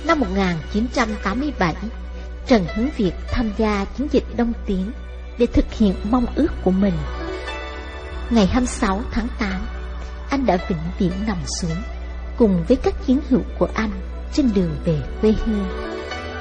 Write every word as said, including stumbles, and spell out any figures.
Năm một nghìn chín trăm tám mươi bảy, Trần Hướng Việt tham gia chiến dịch Đông Tiến để thực hiện mong ước của mình. Ngày hai mươi sáu tháng tám, anh đã vĩnh viễn nằm xuống cùng với các chiến hữu của anh trên đường về quê hương.